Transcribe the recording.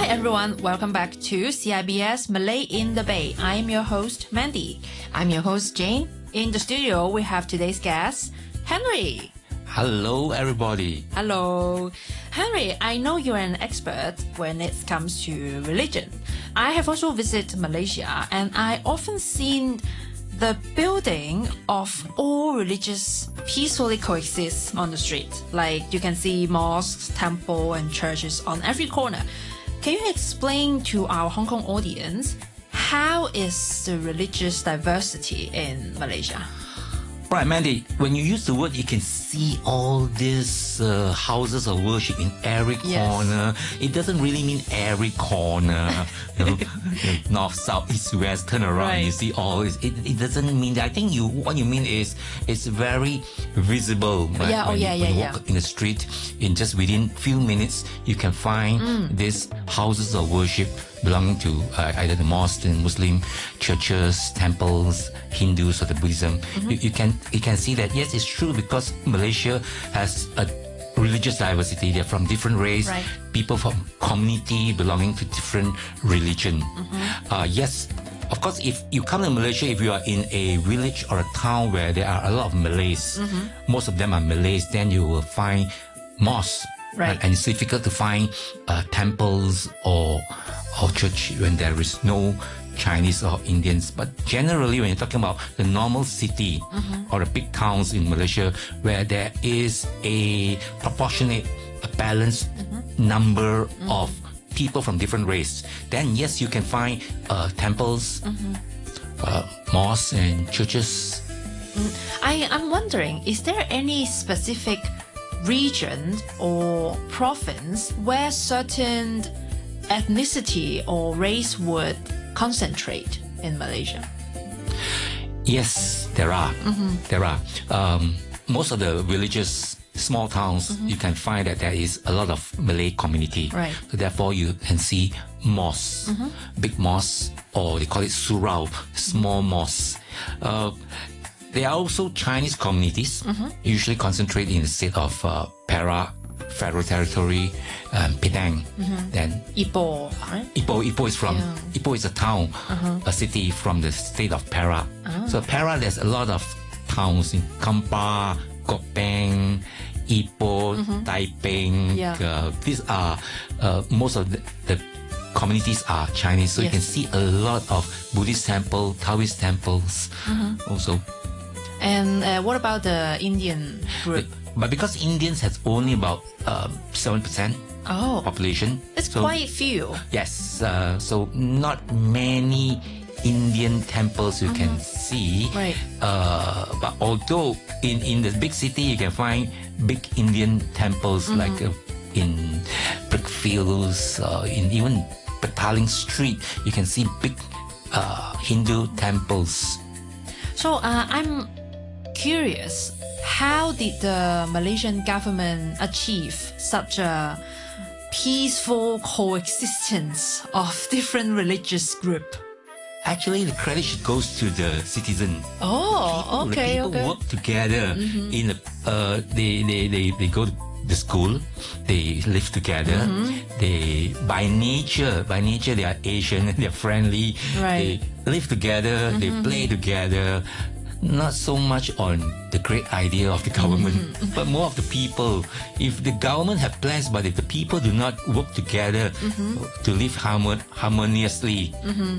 everyone, welcome back to CIBS Malay in the Bay. I am your host, Mandy. I'm your host, Jane. In the studio, we have today's guest, Henry. Hello, everybody. Hello. Henry, I know you're an expert when it comes to religion. I have also visited Malaysia, and I often seen the building of all religious peacefully coexist on the street. Like you can see mosques, temple, and churches on every corner. Can you explain to our Hong Kong audience how is the religious diversity in Malaysia? Right, Mandy, when you use the word, you can see all these houses of worship in every corner. It doesn't really mean every corner, north, south, east, west, turn around, and you see all. It doesn't mean that. I think what you mean is it's very visible. Right? When you walk in the street, in just within few minutes, you can find these houses of worship belonging to either the mosques and Muslim churches, temples, Hindus or the Buddhism. You can see that, yes, it's true because Malaysia has a religious diversity. They're from different race, people from community belonging to different religion. Yes, of course, if you come to Malaysia, if you are in a village or a town where there are a lot of Malays, most of them are Malays, then you will find mosques. Right. And it's difficult to find temples or church when there is no Chinese or Indians. But generally, when you're talking about the normal city or the big towns in Malaysia where there is a proportionate, a balanced number of people from different race, then yes, you can find temples, mosques and churches. I'm wondering, is there any specific region or province where certain ethnicity or race would concentrate in Malaysia? Yes, there are. There are. Most of the villages, small towns, you can find that there is a lot of Malay community. Right. So therefore, you can see mosques, big mosques, or they call it surau, small mosques. There are also Chinese communities, usually concentrated in the state of Perak, Federal Territory, Penang. Then Ipoh, right? Ipoh is from Ipoh is a town, a city from the state of Perak. So Perak, there's a lot of towns in Kampar, Kok Peng, Ipoh, Taiping. These are most of the communities are Chinese. So you can see a lot of Buddhist temples, Taoist temples also. And what about the Indian group? But because Indians has only about 7% population. It's quite few. Yes. So not many Indian temples you can see. Right. But although in the big city you can find big Indian temples like in Brickfields, in even Petaling Street, you can see big Hindu temples. So I'm curious, how did the Malaysian government achieve such a peaceful coexistence of different religious groups? Actually, the credit goes to the citizen. Oh, People work together. In they go to the school. They live together. They by nature they are Asian. They are friendly. Right. They live together. They play together. Not so much on the great idea of the government, but more of the people. If the government have plans, but if the people do not work together to live harmoniously,